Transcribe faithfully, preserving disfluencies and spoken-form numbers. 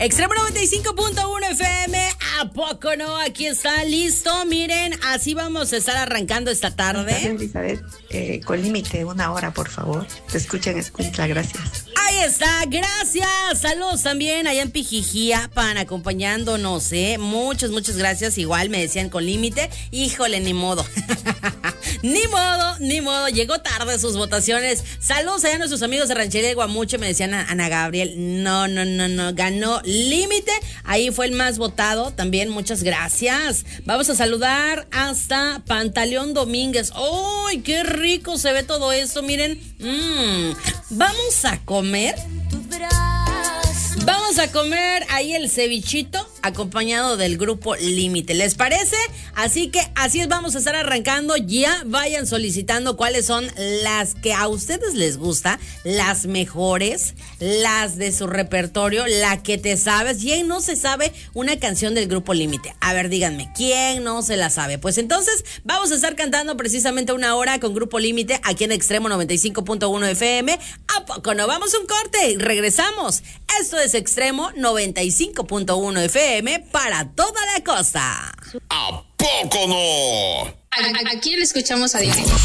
Extremo noventa y cinco punto uno F M, ¿a poco no? Aquí está, listo. Miren, así vamos a estar arrancando esta tarde. Elizabeth, eh, con límite, una hora, por favor. Te escuchan, escucha, gracias. Ahí está, gracias. Saludos también allá en Pijijiapan, acompañándonos, ¿eh? Muchas, muchas gracias. Igual me decían con límite. Híjole, ni modo. Ni modo, ni modo. Llegó tarde sus votaciones. Saludos allá a nuestros amigos de Ranchería de Guamuche. Me decían a Ana Gabriel. No, no, no, no. Ganó límite. Ahí fue el más votado. También muchas gracias. Vamos a saludar hasta Pantaleón Domínguez. ¡Ay, qué rico se ve todo esto! Miren. Mmm. Vamos a comer. Vamos a comer ahí el cevichito acompañado del grupo Límite. ¿Les parece? Así que así es, vamos a estar arrancando. Ya vayan solicitando cuáles son las que a ustedes les gusta, las mejores, las de su repertorio, la que te sabes. ¿Quién no se sabe una canción del grupo Límite? A ver, díganme, ¿quién no se la sabe? Pues entonces vamos a estar cantando precisamente una hora con Grupo Límite aquí en Extremo noventa y cinco punto uno F M. ¿A poco no? Vamos a un corte y regresamos. Esto es Extremo noventa y cinco punto uno F M para toda la costa. ¿A poco no? ¿A, a quién le escuchamos a diario?